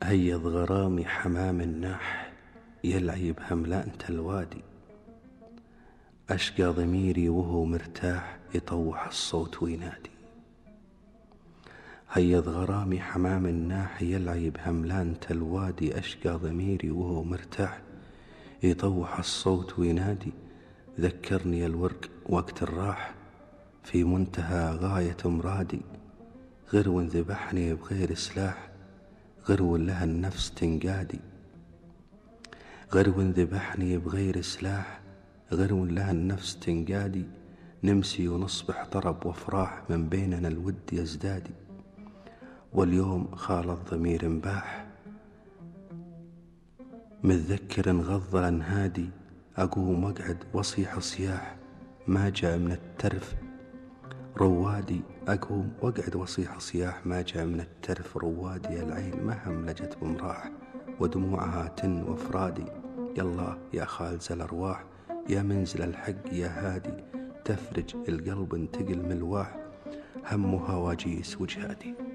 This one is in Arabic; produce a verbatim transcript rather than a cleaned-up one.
هيض غرامي حمام الناح يلعب هملانة الوادي، أشقى ضميري وهو مرتاح يطوح الصوت وينادي. هيض غرامي حمام الناح يلعب هملانة الوادي، أشقى ضميري وهو مرتاح يطوح الصوت وينادي. ذكرني الورق وقت الراح في منتهى غاية مرادي، غرو ذبحني بغير سلاح غرو لها النفس تنقادي. غرو ذبحني بغير سلاح غرو لها النفس تنقادي، نمسي ونصبح طرب وافراح من بيننا الود يزدادي. واليوم خال الضمير انباح متذكر غض الانهادي، اقوم واقعد واصيح صياح ما جاء من الترف روادي. أقوم واقعد واصيح صياح ما جاء من الترف روادي. العين ما هملجت بمراح ودموعها تن وفرادي. يالله يا خالز الأرواح يا منزل الحق يا هادي، تفرج القلب انتقل ملواح همها واجيس وجهادي.